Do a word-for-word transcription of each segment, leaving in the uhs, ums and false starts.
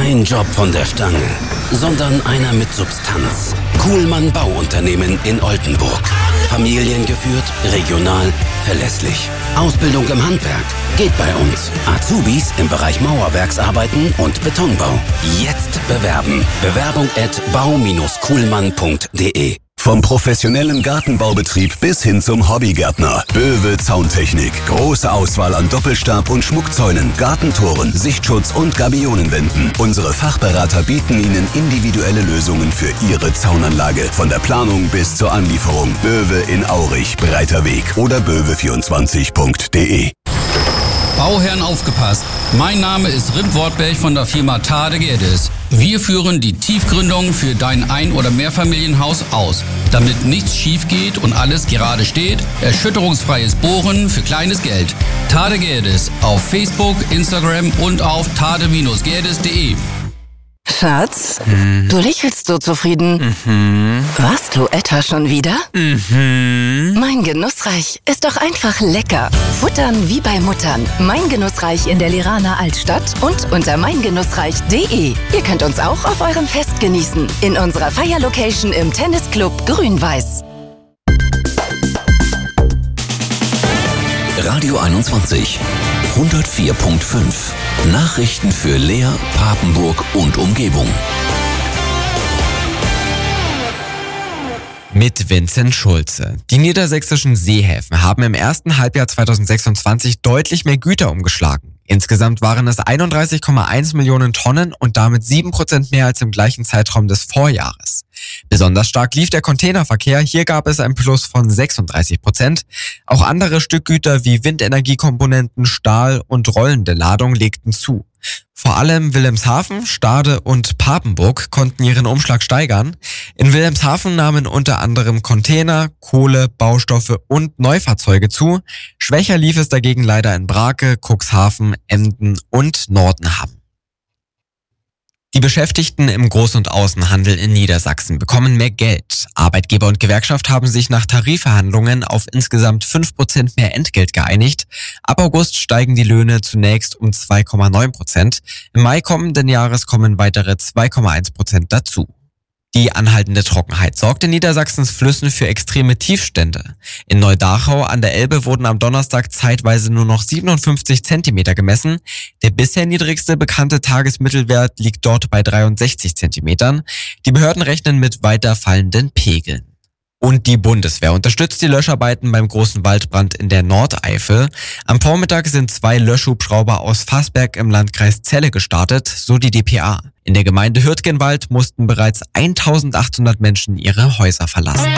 Kein Job von der Stange, sondern einer mit Substanz. Kuhlmann Bauunternehmen in Oldenburg. Familiengeführt, regional, verlässlich. Ausbildung im Handwerk geht bei uns. Azubis im Bereich Mauerwerksarbeiten und Betonbau. Jetzt bewerben. Bewerbung at bau Bindestrich kuhlmann punkt de. Vom professionellen Gartenbaubetrieb bis hin zum Hobbygärtner. Böwe Zauntechnik. Große Auswahl an Doppelstab- und Schmuckzäunen, Gartentoren, Sichtschutz und Gabionenwänden. Unsere Fachberater bieten Ihnen individuelle Lösungen für Ihre Zaunanlage. Von der Planung bis zur Anlieferung. Böwe in Aurich, Breiter Weg oder böwe vierundzwanzig punkt de. Bauherren aufgepasst. Mein Name ist Rip Wortberg von der Firma Tade Gerdes. Wir führen die Tiefgründung für dein Ein- oder Mehrfamilienhaus aus, damit nichts schief geht und alles gerade steht. Erschütterungsfreies Bohren für kleines Geld. Tade Gerdes auf Facebook, Instagram und auf tade Bindestrich gerdes punkt de. Schatz, Hm. du lächelst so zufrieden. Mhm. Was, du etwa schon wieder? Mhm. Mein Genussreich ist doch einfach lecker. Futtern wie bei Muttern. Mein Genussreich in der Liraner Altstadt und unter mein genussreich punkt de. Ihr könnt uns auch auf eurem Fest genießen. In unserer Feierlocation im Tennisclub Grün-Weiß. Radio einundzwanzig, hundertvier Komma fünf. Nachrichten für Leer, Papenburg und Umgebung. Mit Vincent Schulze. Die niedersächsischen Seehäfen haben im ersten Halbjahr zweitausendsechsundzwanzig deutlich mehr Güter umgeschlagen. Insgesamt waren es einunddreißig Komma eins Millionen Tonnen und damit sieben Prozent mehr als im gleichen Zeitraum des Vorjahres. Besonders stark lief der Containerverkehr, hier gab es ein Plus von sechsunddreißig Prozent. Auch andere Stückgüter wie Windenergiekomponenten, Stahl und rollende Ladung legten zu. Vor allem Wilhelmshaven, Stade und Papenburg konnten ihren Umschlag steigern. In Wilhelmshaven nahmen unter anderem Container, Kohle, Baustoffe und Neufahrzeuge zu. Schwächer lief es dagegen leider in Brake, Cuxhaven, Emden und Nordenham. Die Beschäftigten im Groß- und Außenhandel in Niedersachsen bekommen mehr Geld. Arbeitgeber und Gewerkschaft haben sich nach Tarifverhandlungen auf insgesamt fünf Prozent mehr Entgelt geeinigt. Ab August steigen die Löhne zunächst um zwei Komma neun Prozent. Im Mai kommenden Jahres kommen weitere zwei Komma eins Prozent dazu. Die anhaltende Trockenheit sorgt in Niedersachsens Flüssen für extreme Tiefstände. In Neudachau an der Elbe wurden am Donnerstag zeitweise nur noch siebenundfünfzig Zentimeter gemessen. Der bisher niedrigste bekannte Tagesmittelwert liegt dort bei dreiundsechzig Zentimetern. Die Behörden rechnen mit weiter fallenden Pegeln. Und die Bundeswehr unterstützt die Löscharbeiten beim großen Waldbrand in der Nordeifel. Am Vormittag sind zwei Löschhubschrauber aus Fassberg im Landkreis Celle gestartet, so die D P A. In der Gemeinde Hürtgenwald mussten bereits eintausendachthundert Menschen ihre Häuser verlassen.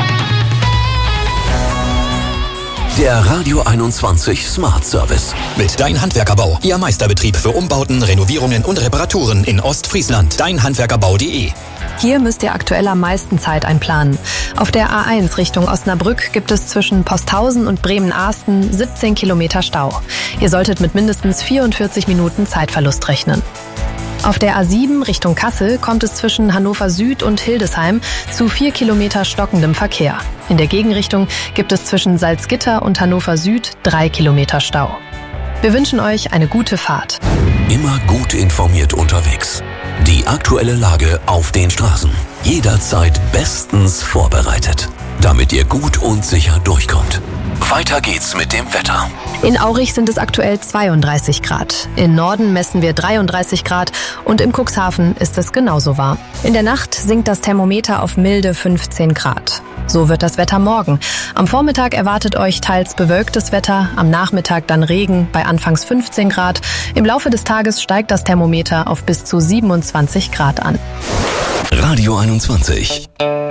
Der Radio einundzwanzig Smart Service. Mit Dein Handwerkerbau, Ihr Meisterbetrieb für Umbauten, Renovierungen und Reparaturen in Ostfriesland. dein handwerkerbau punkt de. Hier müsst ihr aktuell am meisten Zeit einplanen. Auf der A eins Richtung Osnabrück gibt es zwischen Posthausen und Bremen-Ahsten siebzehn Kilometer Stau. Ihr solltet mit mindestens vierundvierzig Minuten Zeitverlust rechnen. Auf der A sieben Richtung Kassel kommt es zwischen Hannover Süd und Hildesheim zu vier Kilometer stockendem Verkehr. In der Gegenrichtung gibt es zwischen Salzgitter und Hannover Süd drei Kilometer Stau. Wir wünschen euch eine gute Fahrt. Immer gut informiert unterwegs. Die aktuelle Lage auf den Straßen. Jederzeit bestens vorbereitet, damit ihr gut und sicher durchkommt. Weiter geht's mit dem Wetter. In Aurich sind es aktuell zweiunddreißig Grad. Im Norden messen wir dreiunddreißig Grad und im Cuxhaven ist es genauso warm. In der Nacht sinkt das Thermometer auf milde fünfzehn Grad. So wird das Wetter morgen. Am Vormittag erwartet euch teils bewölktes Wetter, am Nachmittag dann Regen bei anfangs fünfzehn Grad. Im Laufe des Tages steigt das Thermometer auf bis zu siebenundzwanzig Grad an. Radio einundzwanzig.